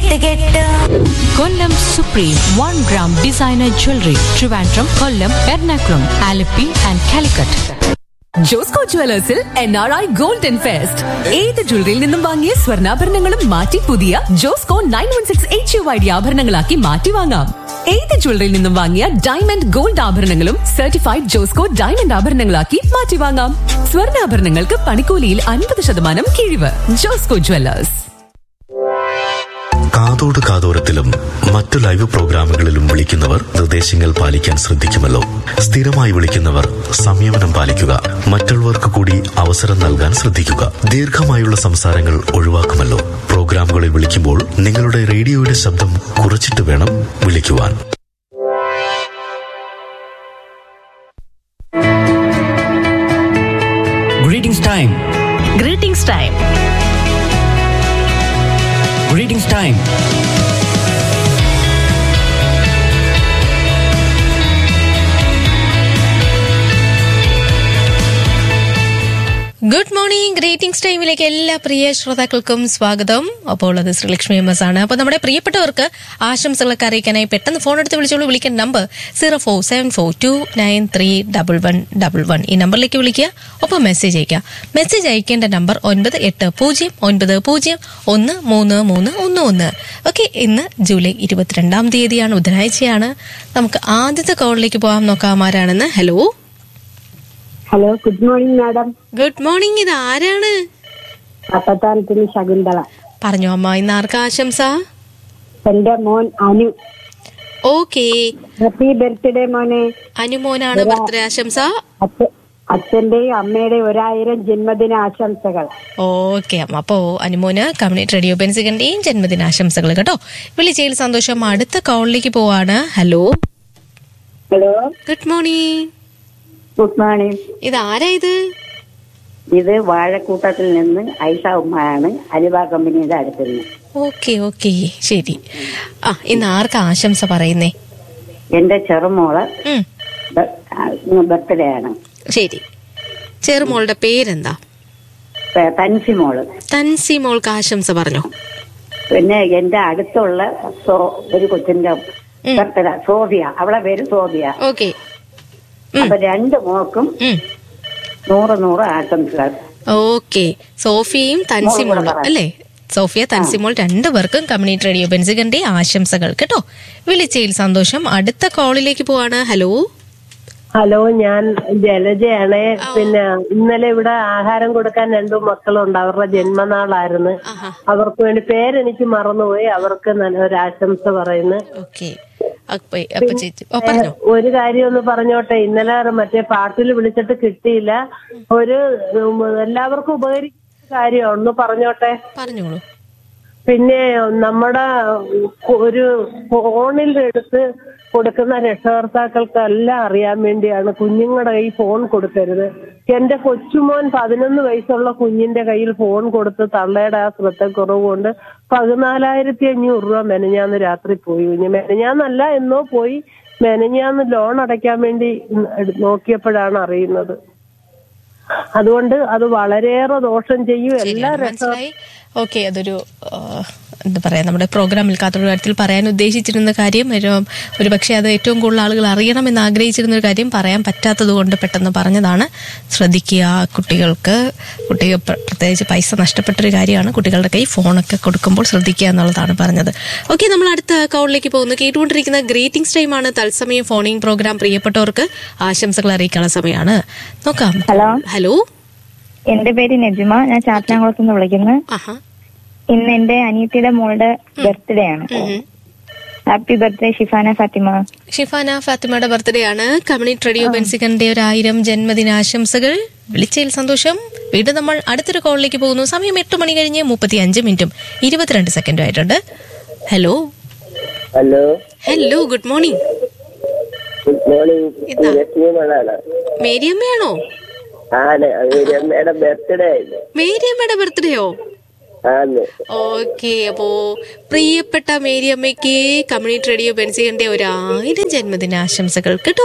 Kollam Supreme 1 gram designer jewelry. Trivandrum, Kollam, Ernakulam, Alleppey and Calicut. Josco ജുവലേഴ്സിൽ NRI golden fest. ഏത് ജ്വല്ലറിയിൽ നിന്നും വാങ്ങിയ സ്വർണ്ണാഭരണങ്ങളും മാറ്റി പുതിയ ജോസ്കോ 916 HUID ആഭരണങ്ങളാക്കി മാറ്റി വാങ്ങാം. ഏത് ജ്വല്ലറിയിൽ നിന്നും വാങ്ങിയ ഡയമണ്ട് ഗോൾഡ് ആഭരണങ്ങളും സർട്ടിഫൈഡ് ജോസ്കോ ഡയമണ്ട് ആഭരണങ്ങളാക്കി മാറ്റി വാങ്ങാം. സ്വർണ്ണാഭരണങ്ങൾക്ക് പണിക്കൂലിയിൽ 50% കിഴിവ്. ജോസ്കോ ജുവലേഴ്സ്. കാതോട് കാതോരത്തിലും മറ്റു ലൈവ് പ്രോഗ്രാമുകളിലും വിളിക്കുന്നവർ നിർദ്ദേശങ്ങൾ പാലിക്കാൻ ശ്രദ്ധിക്കുമല്ലോ. സ്ഥിരമായി വിളിക്കുന്നവർ സംയമനം പാലിക്കുക. മറ്റുള്ളവർക്ക് കൂടി അവസരം നൽകാൻ ശ്രദ്ധിക്കുക. ദീർഘമായുള്ള സംസാരങ്ങൾ ഒഴിവാക്കുമല്ലോ. പ്രോഗ്രാമുകളിൽ വിളിക്കുമ്പോൾ നിങ്ങളുടെ റേഡിയോയുടെ ശബ്ദം കുറച്ചിട്ട് വേണം വിളിക്കുവാൻ. Greetings time. Greetings time. Greetings time. Good morning. Greetings ടൈമിലേക്ക് എല്ലാ പ്രിയ ശ്രോതാക്കൾക്കും സ്വാഗതം. അപ്പോൾ അത് ശ്രീലക്ഷ്മി MS ആണ്. അപ്പോൾ നമ്മുടെ പ്രിയപ്പെട്ടവർക്ക് ആശംസകളൊക്കെ അറിയിക്കാനായി പെട്ടെന്ന് ഫോൺ എടുത്ത് വിളിച്ചോളൂ. വിളിക്കേണ്ട നമ്പർ 0474293111. ഈ നമ്പറിലേക്ക് വിളിക്കുക. ഒപ്പം മെസ്സേജ് അയക്കുക. മെസ്സേജ് അയക്കേണ്ട നമ്പർ 9809901311. ഓക്കെ, ഇന്ന് ജൂലൈ 22 തീയതിയാണ്, ബുധനാഴ്ചയാണ്. നമുക്ക് ആദ്യത്തെ കോളിലേക്ക് പോകാൻ നോക്കാം. ആരാണെന്ന്? Hello hello, good morning madam. Good morning. ഇത് ആരാണ്? പട്ടത്താനത്തിന് ശകുന്തള. പറഞ്ഞോ അമ്മ, ഇന്ന് ആർക്കാ ആശംസ? എന്റെ മോൻ അനു. ഓക്കെ, ഹാപ്പി ബർത്ത്ഡേ മോനെ. അനുമോനാണ് ബർത്ത്ഡേ ആശംസ. അച്ഛന്റെയും അമ്മയുടെയും 1000 ജന്മദിന ആശംസകൾ. ഓക്കെ അമ്മ, അപ്പോ അനുമോന് കമ്മ്യൂണിറ്റി റേഡിയോ ബെൻസികന്റെയും ജന്മദിനാശംസകൾ കേട്ടോ. വിളിച്ചതിൽ സന്തോഷം. അടുത്ത കോളിലേക്ക് പോവാണ്. Hello hello, good morning. Good morning. ഇത് ആരാ? ഇത് വാഴക്കൂട്ടത്തിൽ നിന്ന് ഐഷ ഉമ്മയാണ്, അലുവ കമ്പനിയുടെ അടുത്തുനിന്ന്. ഓക്കെ ഓക്കെ, ശരി. ഇന്ന് ആർക്കാ ആശംസ പറയുന്നേ? എന്റെ ചെറുമോള് ബർത്ത്ഡേ ആണ്. ശരി, ചെറുമോളുടെ പേരെന്താ? തൻസിമോള്. തൻസിമോൾക്ക് ആശംസ പറഞ്ഞോ. പിന്നെ എന്റെ അടുത്തുള്ള ഒരു കൊച്ചിന്റെ ബർത്ത്ഡേ, സോഫിയ. അവളെ പേര് സോഫിയ. ഓക്കെ, അപ്പൊ 2 മോൾക്കും 100 ആശംസകൾ. ഓക്കെ, സോഫിയയും തൻസിമോളും അല്ലേ? സോഫിയ, തൻസിമോൾ 2 പേർക്കും കമ്മ്യൂണിറ്റി റേഡിയോ ബെൻസികന്റെ ആശംസകൾ കേട്ടോ. വിളിച്ചതിൽ സന്തോഷം. അടുത്ത കോളിലേക്ക് പോവാണ്. ഹലോ ഹലോ, ഞാൻ ജലജയാണ്. പിന്നെ ഇന്നലെ ഇവിടെ ആഹാരം കൊടുക്കാൻ 2 മക്കളുണ്ട്. അവരുടെ ജന്മനാളായിരുന്നു. അവർക്ക് വേണ്ടി പേരെനിക്ക് മറന്നുപോയി. അവർക്ക് നല്ലൊരു ആശംസ പറയുന്നു. ഒരു കാര്യം ഒന്ന് പറഞ്ഞോട്ടെ. ഇന്നലെ മറ്റേ പാട്ടിൽ വിളിച്ചിട്ട് കിട്ടിയില്ല. എല്ലാവർക്കും ഉപകരിക്കുന്ന കാര്യം ഒന്ന് പറഞ്ഞോട്ടെ. പറഞ്ഞോളൂ. പിന്നെ നമ്മുടെ ഒരു ഫോണിൽ എടുത്ത് കൊടുക്കുന്ന രക്ഷകർത്താക്കൾക്കെല്ലാം അറിയാൻ വേണ്ടിയാണ്, കുഞ്ഞുങ്ങളുടെ കയ്യിൽ ഫോൺ കൊടുക്കരുത്. എന്റെ കൊച്ചുമോൻ 11 വയസ്സുള്ള കുഞ്ഞിന്റെ കയ്യിൽ ഫോൺ കൊടുത്ത് തള്ളയുടെ ആ ശ്രദ്ധക്കുറവ് കൊണ്ട് 14,500 രൂപ മെനഞ്ഞാന്ന് രാത്രി പോയി. മെനഞ്ഞാന്നല്ല എന്നോ പോയി. മെനഞ്ഞാന്ന് ലോൺ അടയ്ക്കാൻ വേണ്ടി നോക്കിയപ്പോഴാണ് അറിയുന്നത്. അതുകൊണ്ട് അത് വളരെയേറെ ദോഷം ചെയ്യും എല്ലാ രക്ഷകർത്താക്കളും. ഓക്കെ, അതൊരു എന്താ പറയാ, നമ്മുടെ പ്രോഗ്രാമിൽ കാത്തോട് കാര്യത്തിൽ പറയാൻ ഉദ്ദേശിച്ചിരുന്ന കാര്യം, ഒരു പക്ഷേ അത് ഏറ്റവും കൂടുതൽ ആളുകൾ അറിയണമെന്ന് ആഗ്രഹിച്ചിരുന്ന ഒരു കാര്യം പറയാൻ പറ്റാത്തത് കൊണ്ട് പെട്ടെന്ന് പറഞ്ഞതാണ്. ശ്രദ്ധിക്കുക, കുട്ടികൾക്ക് പ്രത്യേകിച്ച് പൈസ നഷ്ടപ്പെട്ടൊരു കാര്യമാണ്. കുട്ടികളുടെ കൈ ഫോണൊക്കെ കൊടുക്കുമ്പോൾ ശ്രദ്ധിക്കുക എന്നുള്ളതാണ് പറഞ്ഞത്. ഓക്കെ, നമ്മൾ അടുത്ത കോളിലേക്ക് പോകുന്നു. കേട്ടുകൊണ്ടിരിക്കുന്ന ഗ്രീറ്റിംഗ്സ് ടൈമാണ്, തത്സമയം ഫോണിംഗ് പ്രോഗ്രാം. പ്രിയപ്പെട്ടവർക്ക് ആശംസകൾ അറിയിക്കാനുള്ള സമയമാണ്. നോക്കാം. ഹലോ, എന്റെ പേര് നജിമ. ഞാൻ ചാത്തനാകുളത്ത് നിന്ന് വിളിക്കുന്നു. ഇന്ന് എന്റെ അനിയത്തിയുടെ മോളുടെ ബർത്ത്ഡേ ആണ്. Happy birthday Shifana Fathima. ഷിഫാന ഫാത്തിമയുടെ ബർത്ത്ഡേ ആണ്. കമ്മ്യൂണിറ്റി റേഡിയോ ബെൻസികന്റെ 1000 ജന്മദിനാശംസകൾ. വിളിച്ചതിൽ സന്തോഷം. വീണ്ടും നമ്മൾ അടുത്തൊരു കോളിലേക്ക് പോകുന്നു. സമയം 8:35:22 ആയിട്ടുണ്ട്. Hello hello hello, good morning. മേരിയമ്മയാണോ? മേരിയമ്മയുടെ ബർത്ത്ഡേയോ? Okay, അപ്പോ പ്രിയപ്പെട്ട മേരിയമ്മയ്ക്ക് കമ്മ്യൂണിറ്റി റേഡിയോ ബെൻസികന്റെ 1000 ജന്മദിനാശംസകൾ കേട്ടോ.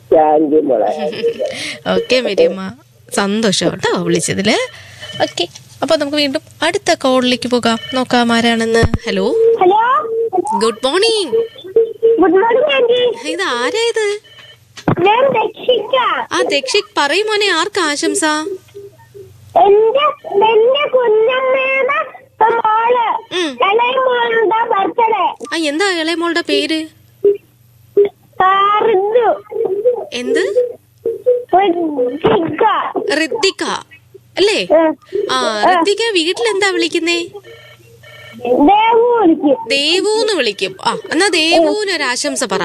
ഓക്കെ മേരിയമ്മ, സന്തോഷം കേട്ടോ വിളിച്ചതില്. ഓക്കെ, അപ്പൊ നമുക്ക് വീണ്ടും അടുത്ത കോളിലേക്ക് പോകാം. നോക്കാം ആരാണെന്ന്. Hello, hello, good morning. Good morning anti. ഇത് ആരാ ഇത്? ഞാൻ ദക്ഷിക്ക. ദക്ഷിക്, പറയും മോനെ, ആർക്കാ ആശംസ? എന്റെ കുഞ്ഞമ്മയുടെ മോള് ഇളയമോളുടെ ബർത്ത്ഡേ. എന്താ ഇളയമോളുടെ പേര്? എന്ത്? ഋത്തിക അല്ലേ? ഋത്തിക വീട്ടിലെന്താ വിളിക്കുന്നേ? ദേവൂന്ന് വിളിക്കും. എന്നാ ദേവൂന് ഒരു ആശംസ പറ.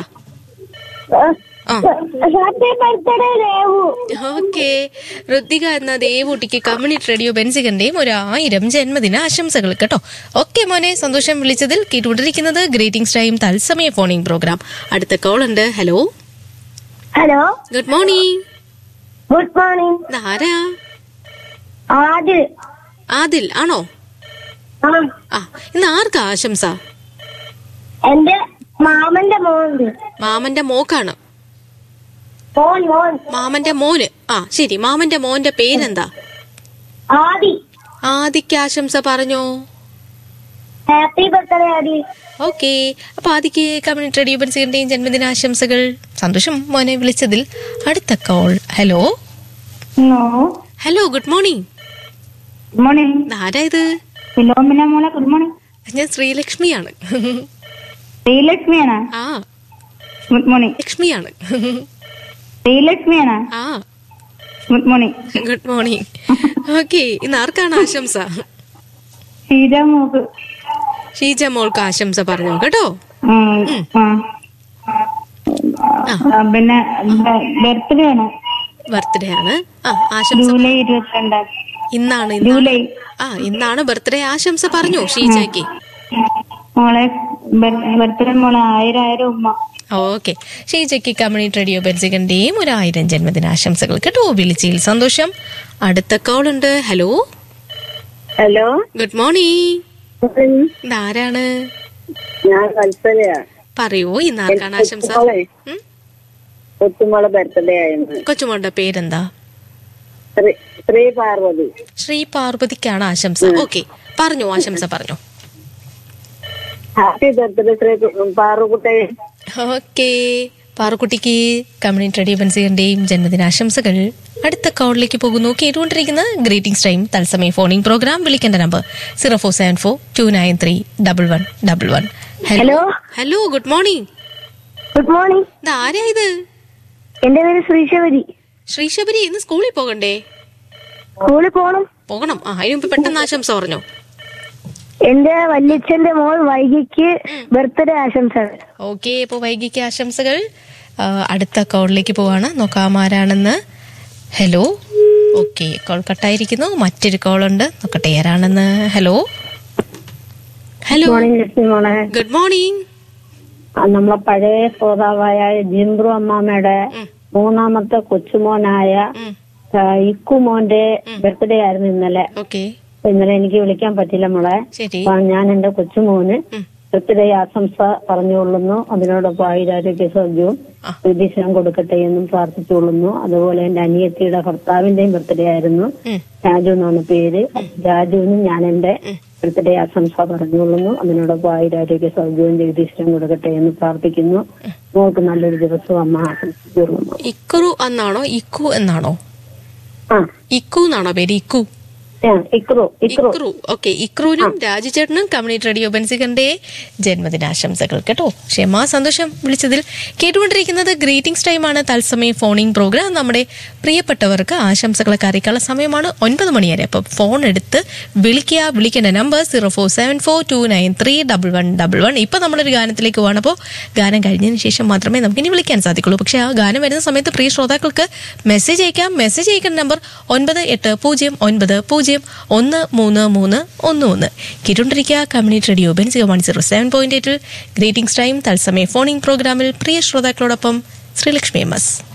ഓക്കെ, ഋത്തിക എന്ന ദേവൂട്ടിക്ക് കമ്മ്യൂണിറ്റി റേഡിയോ ബെൻസികന്റെയും 1000 ജന്മദിന ആശംസകൾ കേട്ടോ. ഓക്കെ മോനെ, സന്തോഷം വിളിച്ചതിൽ. കേട്ടുകൊണ്ടിരിക്കുന്നത് ഗ്രീറ്റിംഗ്സ് ടൈം തത്സമയ ഫോണിംഗ് പ്രോഗ്രാം. അടുത്ത കോൾ ഉണ്ട്. Hello, hello, good morning. Good morning. ആരാ? ആദിൽ ആണോ? ഇന്ന് ആർക്കാ ആശംസ? എന്റെ മാമന്റെ മോന്. മാമന്റെ മോക്കാണ്? മാമന്റെ മോന്. ശരി, മാമന്റെ മോന്റെ പേരെന്താ? ആദിക്ക് ആശംസ പറഞ്ഞോ. ഹാപ്പി ബർത്ത്ഡേ ആദി. ഓക്കെ, അപ്പൊ ആദിക്ക് കമ്മ്യൂണിറ്റി റേഡിയോ ബെൻസികന്റെയും ജന്മദിനാശംസകൾ. സന്തോഷം മോനെ വിളിച്ചതിൽ. അടുത്ത call. Hello, hello, good morning. Good morning. ആരാ ഇത്? ഫിലോമിന മോളെ. Good morning. ഞാൻ ശ്രീലക്ഷ്മിയാണ്. ശ്രീലക്ഷ്മിയാണ്? Good morning. ലക്ഷ്മിയാണ്. ശ്രീലക്ഷ്മിയാണ്? Good morning. Good morning. Okay, ഇന്ന് ആർക്കാണ് ആശംസ? ഷീജ മോൾക്ക് ആശംസ പറഞ്ഞു കേട്ടോ. പിന്നെ ബർത്ത്ഡേ ആണ്. ബർത്ത്ഡേ ആണ്. ആശംസ ജൂലൈ 22. ഇന്നാണ് ബർത്ത്ഡേ. ആശംസ പറഞ്ഞു ഷീജയ്ക്ക്. മോളെ ബർത്ത്ഡേ മോളെ 1000 ഉമ്മ. ഓക്കെ, ഷീജയ്ക്ക് കമ്മ്യൂണിറ്റി റേഡിയോ ബെൻസികന്റെയും 1000 ജന്മദിനാശംസകൾ കേട്ടോ. വിളിച്ചതിൽ സന്തോഷം. അടുത്ത കോൾ ഉണ്ട്. Hello, hello, good morning. ഇതാരാണ്? ഞാൻ കൽപ്പനയാ. പറയൂ, ഇന്ന് ആർക്കാണ് ആശംസ? കൊച്ചുമോളെ ബർത്ത്ഡേ ആയിരുന്നു. കൊച്ചുമോളുടെ പേരെന്താ? ശ്രീ പാർവതി. ശ്രീ പാർവതിക്കാണ് ആശംസ. ഓക്കെ, പറഞ്ഞു, ആശംസ പറഞ്ഞു. Happy birthday Shri Parukutty. Okay, പാറുക്കുട്ടിക്ക് community radio ബെൻസികന്റെയും ജന്മദിനാശംസകൾ. അടുത്ത കോളിലേക്ക് പോകുന്നു. കേട്ടുകൊണ്ടിരിക്കുന്ന ഗ്രീറ്റിംഗ്സ് ടൈം തത്സമയ ഫോണിംഗ് പ്രോഗ്രാം. വിളിക്കേണ്ട number 0474293111. Hello, hello, good morning. Good morning. ആരാ ഇത്? എന്റെ പേര് ശ്രീശബരി. ശ്രീശബരി, ഇന്ന് സ്കൂളിൽ പോകണ്ടേ? സ്കൂളിൽ പോകണം. അതിന് മുമ്പ് പെട്ടെന്ന് ആശംസ പറഞ്ഞു. എന്റെ വല്യച്ഛന്റെ മോൾ വൈകിക്ക് ബർത്ത്ഡേ ആശംസകൾ. ഓക്കെ, ഇപ്പൊ വൈകിക്ക് ആശംസകൾ. അടുത്ത കോളിലേക്ക് പോവാണ്. നോക്കാം ആരാണെന്ന്. Hello, okay, call കട്ടായിരിക്കുന്നു. മറ്റൊരു കോൾ ഉണ്ട്, നോക്കട്ടെ ആരാണെന്ന്. Hello, hello, good morning. നമ്മളെ പഴയ ശ്രോതാവായ ജിംബ്രു അമ്മാമ്മയുടെ 3ാമത്തെ കൊച്ചുമോനായ ഇക്കുമോന്റെ ബർത്ത്ഡേ ആയിരുന്നു ഇന്നലെ. ഇന്നലെ എനിക്ക് വിളിക്കാൻ പറ്റില്ല മോളെ. ഞാൻ എന്റെ കൊച്ചുമോന് ബർത്ത്ഡേ ആശംസ പറഞ്ഞുകൊള്ളുന്നു. അതിനോടൊപ്പം ആയുരാരോഗ്യ സൗഖ്യവും വിദേശം കൊടുക്കട്ടെ എന്നും പ്രാർത്ഥിച്ചുകൊള്ളുന്നു. അതുപോലെ എന്റെ അനിയത്തിയുടെ ഭർത്താവിന്റെയും ബർത്ത്ഡേ ആയിരുന്നു. രാജു എന്നാണ് പേര്. രാജുവിനും ഞാൻ എന്റെ ബർത്ത്ഡേ ആശംസ പറഞ്ഞുകൊള്ളുന്നു. അതിനോടൊപ്പം ആയുരാരോഗ്യ സൗഖ്യവും ജഗദീശ്വരം കൊടുക്കട്ടെ എന്ന് പ്രാർത്ഥിക്കുന്നു. മോൾക്ക് നല്ലൊരു ദിവസം അമ്മ ആശംസിച്ചുകൊള്ളുന്നു. ഇക്കുറു എന്നാണോ ഇക്കു എന്നാണോ? ഇക്കു എന്നാണോ പേര്? ഇക്കു. ഇക്രൂനും രാജുചേട്ടനും കമ്മ്യൂണിറ്റി റേഡിയോ ബെൻസികന്റെ ജന്മദിനാശംസകൾ കേട്ടോ. ക്ഷമാ, സന്തോഷം വിളിച്ചതിൽ. കേട്ടുകൊണ്ടിരിക്കുന്നത് ഗ്രീറ്റിംഗ്സ് ടൈമാണ് തത്സമയ ഫോണിംഗ് പ്രോഗ്രാം. നമ്മുടെ പ്രിയപ്പെട്ടവർക്ക് ആശംസകളൊക്കെ അറിയിക്കാനുള്ള സമയമാണ് 9 മണി വരെ. അപ്പൊ ഫോൺ എടുത്ത് വിളിക്കുക. വിളിക്കേണ്ട നമ്പർ 0474293111. ഇപ്പൊ നമ്മളൊരു ഗാനത്തിലേക്ക് പോകണം. അപ്പോൾ ഗാനം കഴിഞ്ഞതിന് ശേഷം മാത്രമേ നമുക്ക് ഇനി വിളിക്കാൻ സാധിക്കുള്ളൂ. പക്ഷെ ആ ഗാനം വരുന്ന സമയത്ത് പ്രിയ ശ്രോതാക്കൾക്ക് മെസ്സേജ് അയക്കാം. മെസ്സേജ് അയക്കുന്ന number 9809013311. കേട്ടുകൊണ്ടിരിക്കുക community radio ബെൻസിക 107.8 greetings time തത്സമയ ഫോണിംഗ് പ്രോഗ്രാമിൽ പ്രിയ ശ്രോതാക്കളോടൊപ്പം ശ്രീലക്ഷ്മി MS.